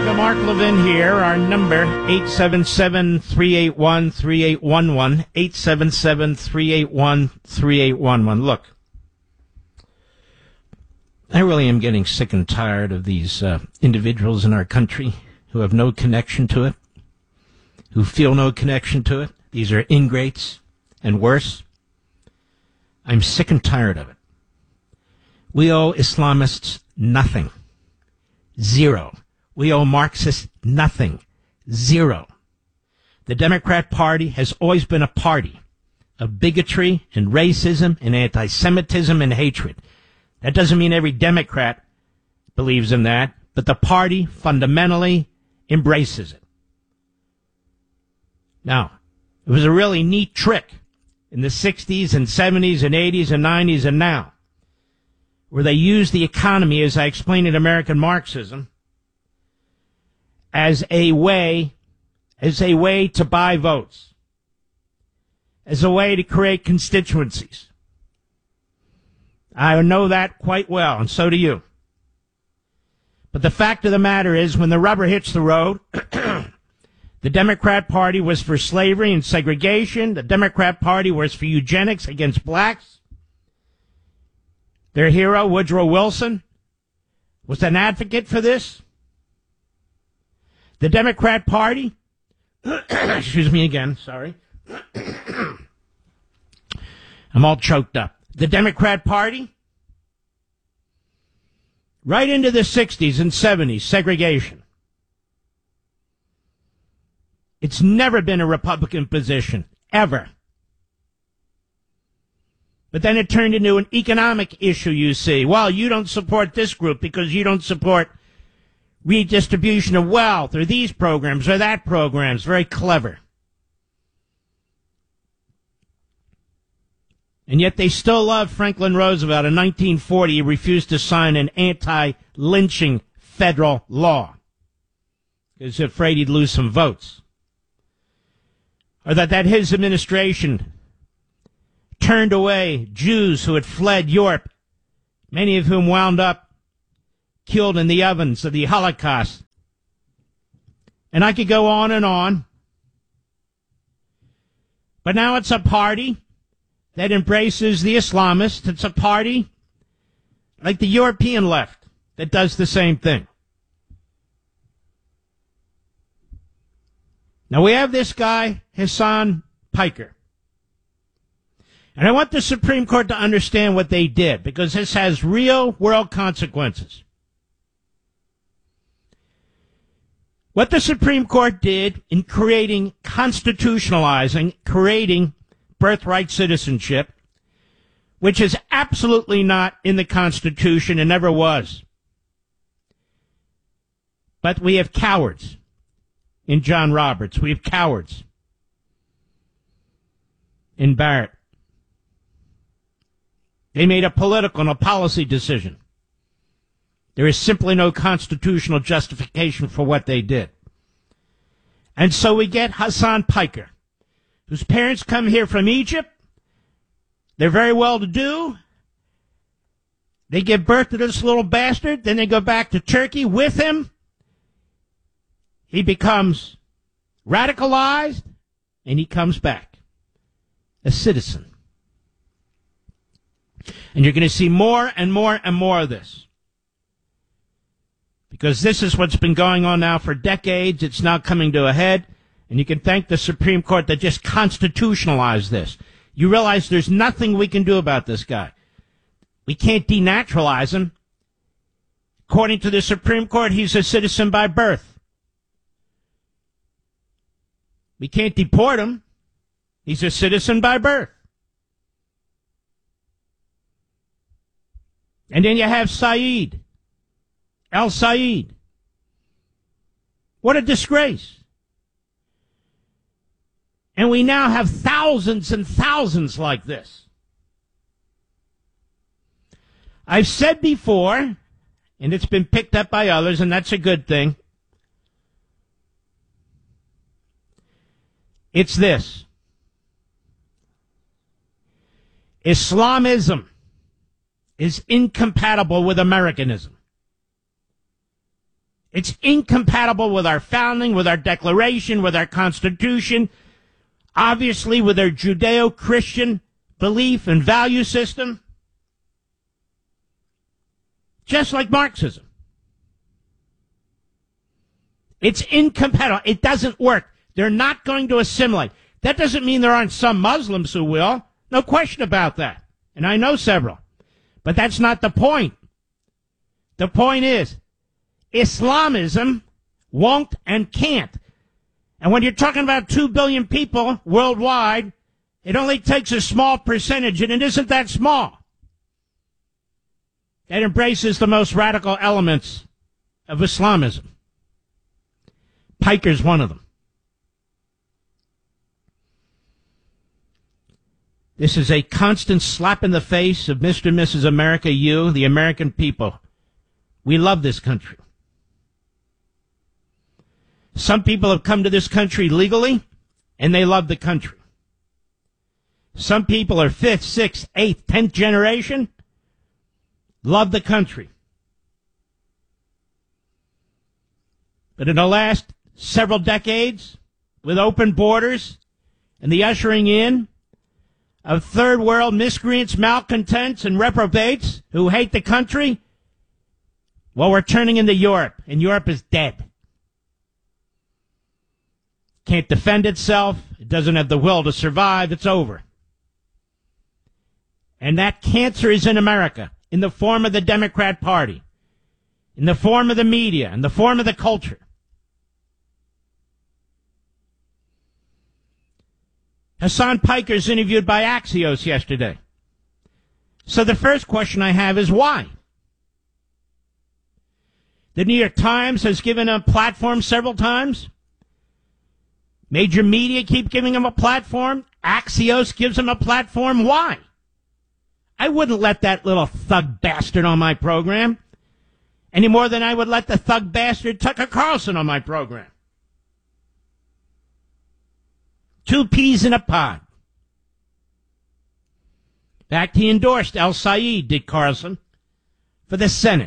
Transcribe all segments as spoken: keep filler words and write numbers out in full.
Mark Levin here. Our number, eight seven seven, three eight one, three eight one one, eight seven seven, three eight one, three eight one one. Look, I really am getting sick and tired of these uh, individuals in our country who have no connection to it, who feel no connection to it. These are ingrates and worse. I'm sick and tired of it. We owe Islamists nothing. Zero. We owe Marxists nothing. Zero. The Democrat Party has always been a party of bigotry and racism and anti-Semitism and hatred. That doesn't mean every Democrat believes in that, but the party fundamentally embraces it. Now, it was a really neat trick in the sixties and seventies and eighties and nineties and now, where they used the economy, as I explained in American Marxism, as a way, as a way to buy votes, as a way to create constituencies. I know that quite well, and so do you. But the fact of the matter is, when the rubber hits the road, the Democrat Party was for slavery and segregation. The Democrat Party was for eugenics against blacks. Their hero, Woodrow Wilson, was an advocate for this. The Democrat Party, excuse me again, sorry. I'm all choked up. The Democrat Party, right into the sixties and seventies, segregation. It's never been a Republican position, ever. But then it turned into an economic issue, you see. Well, you don't support this group because you don't support redistribution of wealth or these programs or that programs. Very clever. And yet they still love Franklin Roosevelt. In nineteen forty, he refused to sign an anti-lynching federal law because he's afraid he'd lose some votes. Or that, that his administration turned away Jews who had fled Europe, many of whom wound up killed in the ovens of the Holocaust. And I could go on and on. But now it's a party that embraces the Islamists. It's a party like the European left that does the same thing. Now we have this guy, Hasan Piker. And I want the Supreme Court to understand what they did, because this has real world consequences. What the Supreme Court did in creating, constitutionalizing, creating birthright citizenship, which is absolutely not in the Constitution and never was. But we have cowards in John Roberts. We have cowards in Barrett. They made a political and a policy decision. There is simply no constitutional justification for what they did. And so we get Hasan Piker, whose parents come here from Egypt. They're very well-to-do. They give birth to this little bastard. Then they go back to Turkey with him. He becomes radicalized, and he comes back a citizen. And you're going to see more and more and more of this. Because this is what's been going on now for decades. It's now coming to a head. And you can thank the Supreme Court that just constitutionalized this. You realize there's nothing we can do about this guy. We can't denaturalize him. According to the Supreme Court, he's a citizen by birth. We can't deport him. He's a citizen by birth. And then you have Saeed. El-Said. What a disgrace. And we now have thousands and thousands like this. I've said before, and it's been picked up by others, and that's a good thing. It's this. Islamism is incompatible with Americanism. It's incompatible with our founding, with our Declaration, with our Constitution, obviously with our Judeo-Christian belief and value system, just like Marxism. It's incompatible. It doesn't work. They're not going to assimilate. That doesn't mean there aren't some Muslims who will. No question about that. And I know several. But that's not the point. The point is, Islamism won't and can't. And when you're talking about two billion people worldwide, it only takes a small percentage, and it isn't that small, that embraces the most radical elements of Islamism. Piker's one of them. This is a constant slap in the face of Mister and Missus America, you, the American people. We love this country. Some people have come to this country legally, and they love the country. Some people are fifth, sixth, eighth, tenth generation, love the country. But in the last several decades, with open borders and the ushering in of third world miscreants, malcontents, and reprobates who hate the country, well, we're turning into Europe, and Europe is dead. Can't defend itself. It doesn't have the will to survive. It's over. And that cancer is in America, in the form of the Democrat Party, in the form of the media, in the form of the culture. Hassan Piker's interviewed by Axios yesterday. So the first question I have is why? The New York Times has given a platform several times. Major media keep giving him a platform. Axios gives him a platform. Why? I wouldn't let that little thug bastard on my program any more than I would let the thug bastard Tucker Carlson on my program. Two peas in a pod. In fact, he endorsed El Sayed, did Carlson, for the Senate.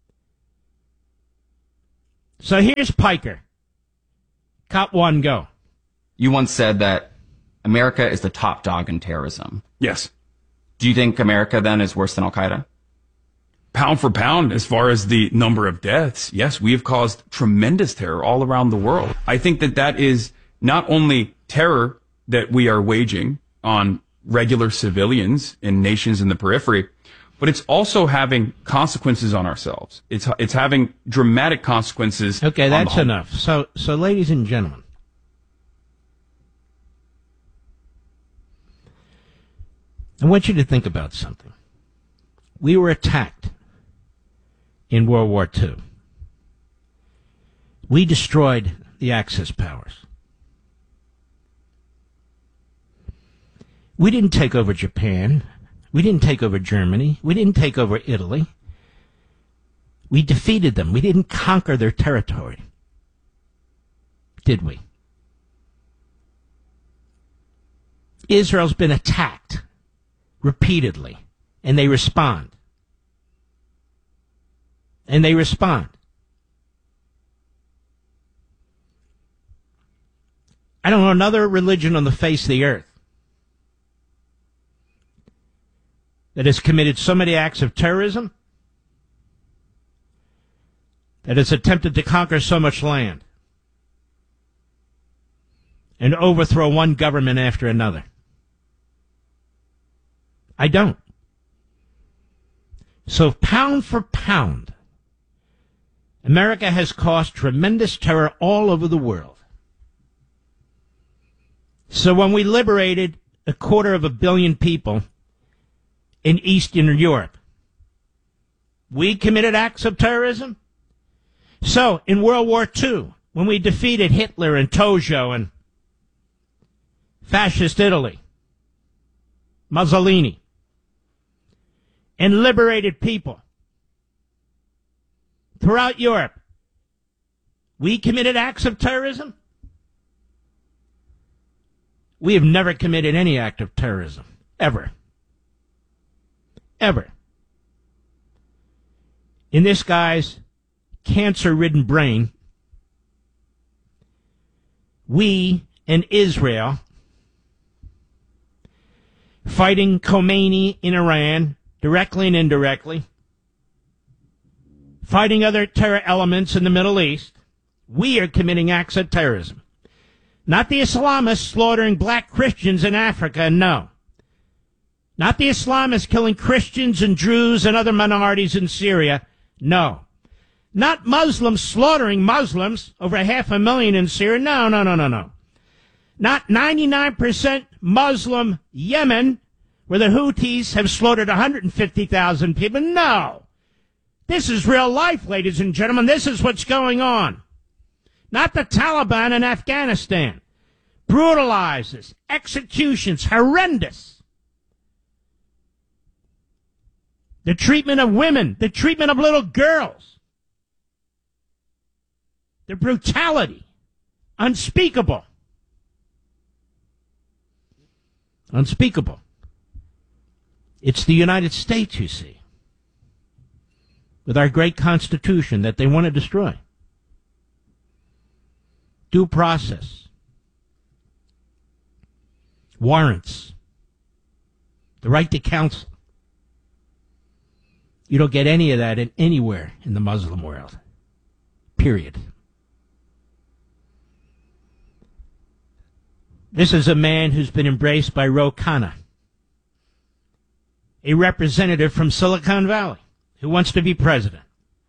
So here's Piker. Cut one, go. You once said that America is the top dog in terrorism. Yes. Do you think America then is worse than Al-Qaeda? Pound for pound, as far as the number of deaths, yes, we have caused tremendous terror all around the world. I think that that is not only terror that we are waging on regular civilians in nations in the periphery, but it's also having consequences on ourselves. It's it's having dramatic consequences. Okay, on that's the home. enough. So, so, ladies and gentlemen, I want you to think about something. We were attacked in World War Two. We destroyed the Axis powers. We didn't take over Japan. We didn't take over Germany. We didn't take over Italy. We defeated them. We didn't conquer their territory. Did we? Israel's been attacked repeatedly, and they respond. And they respond. I don't know another religion on the face of the earth that has committed so many acts of terrorism, that has attempted to conquer so much land and overthrow one government after another. I don't. So pound for pound, America has caused tremendous terror all over the world. So when we liberated a quarter of a billion people in Eastern Europe, we committed acts of terrorism. So in World War Two, when we defeated Hitler and Tojo and fascist Italy, Mussolini, and liberated people throughout Europe, we committed acts of terrorism? We have never committed any act of terrorism, ever. Ever. In this guy's cancer-ridden brain, we and Israel fighting Khomeini in Iran, directly and indirectly, fighting other terror elements in the Middle East, we are committing acts of terrorism. Not the Islamists slaughtering black Christians in Africa, no. Not the Islamists killing Christians and Jews and other minorities in Syria, no. Not Muslims slaughtering Muslims, over half a million in Syria, no, no, no, no, no. Not ninety-nine percent Muslim Yemen, where the Houthis have slaughtered one hundred fifty thousand people, no. This is real life, ladies and gentlemen. This is what's going on. Not the Taliban in Afghanistan. Brutalizes, executions, horrendous. The treatment of women, the treatment of little girls. The brutality, unspeakable. Unspeakable. It's the United States, you see, with our great Constitution that they want to destroy. Due process. Warrants. The right to counsel. You don't get any of that in anywhere in the Muslim world. Period. This is a man who's been embraced by Ro Khanna, a representative from Silicon Valley who wants to be president.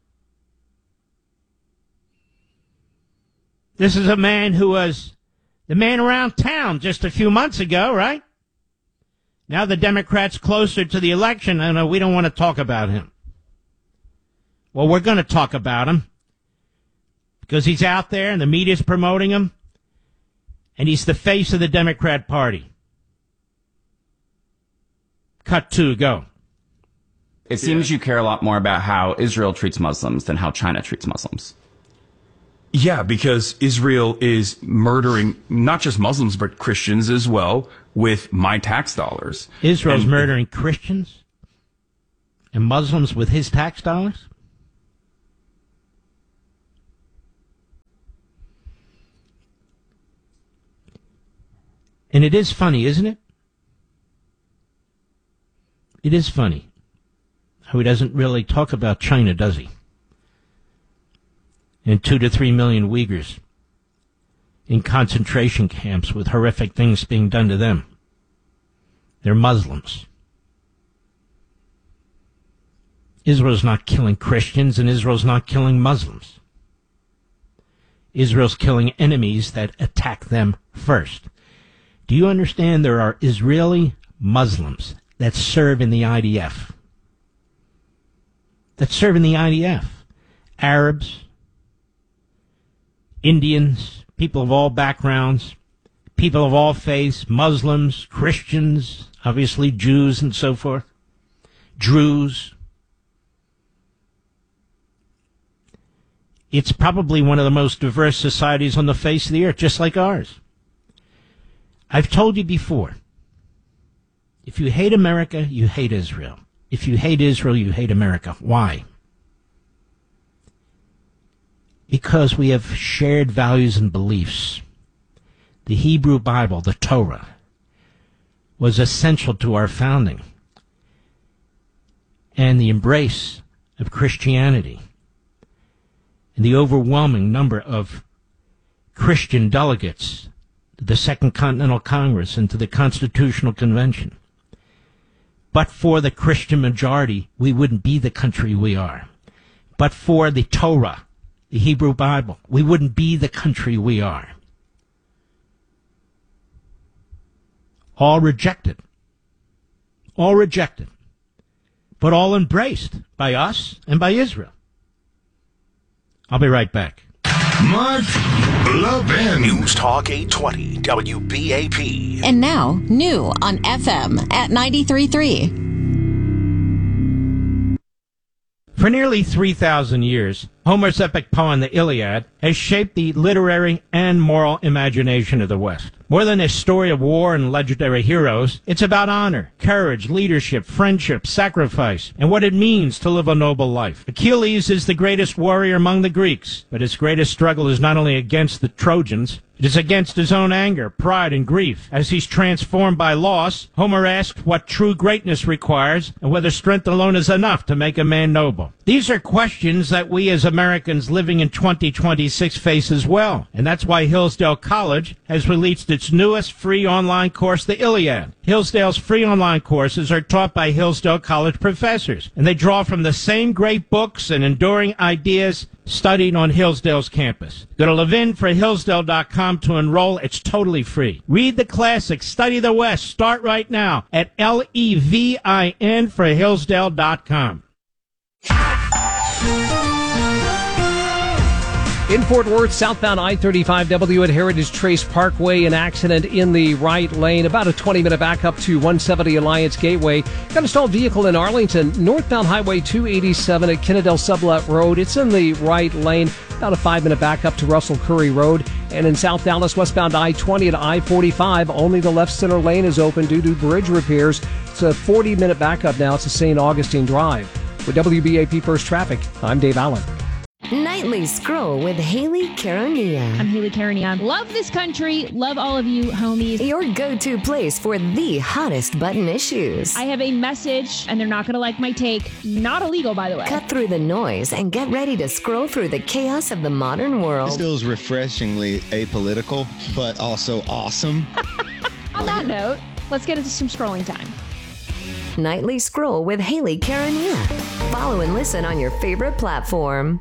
This is a man who was the man around town just a few months ago, right? Now the Democrats closer to the election, and uh, we don't want to talk about him. Well, we're going to talk about him because he's out there and the media's promoting him, and he's the face of the Democrat Party. Cut two, go. It seems you care a lot more about how Israel treats Muslims than how China treats Muslims. Yeah, because Israel is murdering not just Muslims, but Christians as well with my tax dollars. Israel's and, murdering Christians and Muslims with his tax dollars? And it is funny, isn't it? It is funny how he doesn't really talk about China, does he? And two to three million Uyghurs in concentration camps with horrific things being done to them. They're Muslims. Israel's not killing Christians, and Israel's not killing Muslims. Israel's killing enemies that attack them first. Do you understand there are Israeli Muslims that serve in the I D F? That serve in the I D F. Arabs, Indians, people of all backgrounds, people of all faiths, Muslims, Christians, obviously Jews and so forth, Druze. It's probably one of the most diverse societies on the face of the earth, just like ours. I've told you before, if you hate America, you hate Israel. If you hate Israel, you hate America. Why? Because we have shared values and beliefs. The Hebrew Bible, the Torah, was essential to our founding. And the embrace of Christianity and the overwhelming number of Christian delegates to the Second Continental Congress and to the Constitutional Convention. But for the Christian majority, we wouldn't be the country we are. But for the Torah, the Hebrew Bible, we wouldn't be the country we are. All rejected. All rejected. But all embraced by us and by Israel. I'll be right back. Mark Levin. News Talk eight twenty W B A P. And now, new on F M at ninety-three point three. For nearly three thousand years, Homer's epic poem, the Iliad, has shaped the literary and moral imagination of the West. More than a story of war and legendary heroes, it's about honor, courage, leadership, friendship, sacrifice, and what it means to live a noble life. Achilles is the greatest warrior among the Greeks, but his greatest struggle is not only against the Trojans, it is against his own anger, pride, and grief. As he's transformed by loss, Homer asks what true greatness requires and whether strength alone is enough to make a man noble. These are questions that we as Americans living in twenty twenty-six face as well, and that's why Hillsdale College has released its newest free online course, the Iliad. Hillsdale's free online courses are taught by Hillsdale College professors, and they draw from the same great books and enduring ideas studied on Hillsdale's campus. Go to levin for hillsdale dot com to enroll. It's totally free. Read the classics, study the West. Start right now at L E V I N for hillsdale dot com. In Fort Worth, southbound I thirty-five W at Heritage Trace Parkway, an accident in the right lane, about a twenty-minute backup to one seventy Alliance Gateway. Got a stalled vehicle in Arlington, northbound Highway two eighty-seven at Kennedale Sublet Road. It's in the right lane, about a five-minute backup to Russell Curry Road. And in South Dallas, westbound I twenty at I forty-five, only the left center lane is open due to bridge repairs. It's a forty-minute backup now to Saint Augustine Drive. With W B A P First Traffic, I'm Dave Allen. Nightly Scroll with Haley Caronia. I'm Haley Caronia. Love this country. Love all of you, homies. Your go-to place for the hottest button issues. I have a message, and they're not going to like my take. Not illegal, by the way. Cut through the noise and get ready to scroll through the chaos of the modern world. This feels refreshingly apolitical, but also awesome. On that note, let's get into some scrolling time. Nightly Scroll with Haley Caronia. Follow and listen on your favorite platform.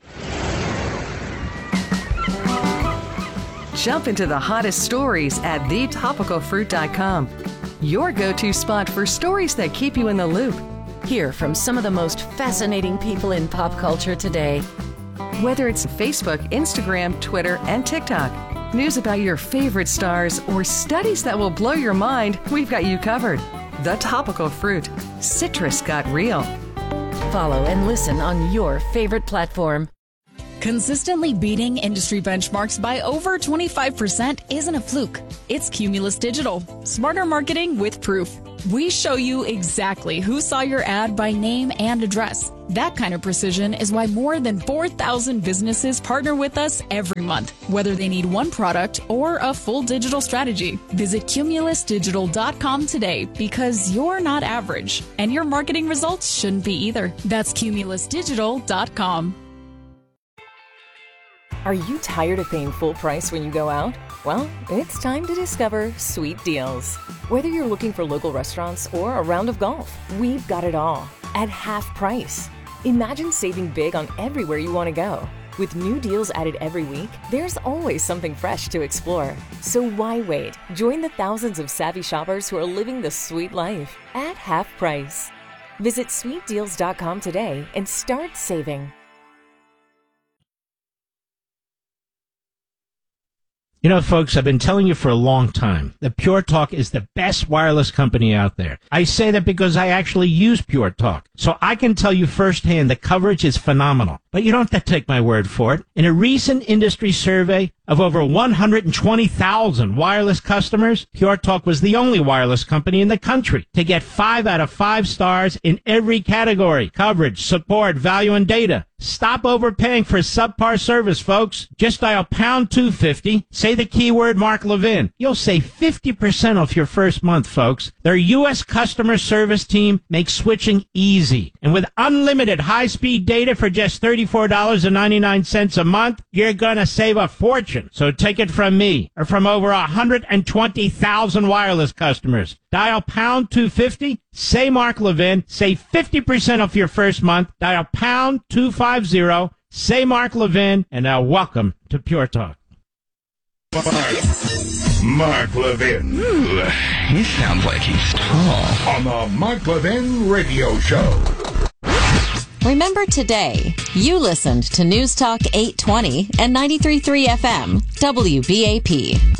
Jump into the hottest stories at the topical fruit dot com. Your go-to spot for stories that keep you in the loop. Hear from some of the most fascinating people in pop culture today. Whether it's Facebook, Instagram, Twitter, and TikTok, news about your favorite stars, or studies that will blow your mind, we've got you covered. The Topical Fruit. Citrus got real. Follow and listen on your favorite platform. Consistently beating industry benchmarks by over twenty-five percent isn't a fluke. It's Cumulus Digital. Smarter marketing with proof. We show you exactly who saw your ad by name and address. That kind of precision is why more than four thousand businesses partner with us every month, whether they need one product or a full digital strategy. Visit cumulus digital dot com today because you're not average, and your marketing results shouldn't be either. That's cumulus digital dot com. Are you tired of paying full price when you go out? Well, it's time to discover Sweet Deals. Whether you're looking for local restaurants or a round of golf, we've got it all at half price. Imagine saving big on everywhere you want to go. With new deals added every week, there's always something fresh to explore. So why wait? Join the thousands of savvy shoppers who are living the sweet life at half price. Visit sweet deals dot com today and start saving. You know, folks, I've been telling you for a long time that Pure Talk is the best wireless company out there. I say that because I actually use Pure Talk, so I can tell you firsthand the coverage is phenomenal. But you don't have to take my word for it. In a recent industry survey of over one hundred twenty thousand wireless customers, Pure Talk was the only wireless company in the country to get five out of five stars in every category: coverage, support, value, and data. Stop overpaying for subpar service, folks. Just dial pound two fifty, say the keyword Mark Levin. You'll save fifty percent off your first month, folks. Their U S customer service team makes switching easy. And with unlimited high-speed data for just thirty-four dollars and ninety-nine cents a month, you're gonna save a fortune. So take it from me, or from over one hundred twenty thousand wireless customers. Dial pound two fifty, say Mark Levin, save fifty percent off your first month. Dial pound two fifty, say Mark Levin, and now welcome to Pure Talk. Mark Levin. Ooh, he sounds like he's tall. On the Mark Levin Radio Show. Remember today, you listened to News Talk eight twenty and ninety-three point three F M, W B A P.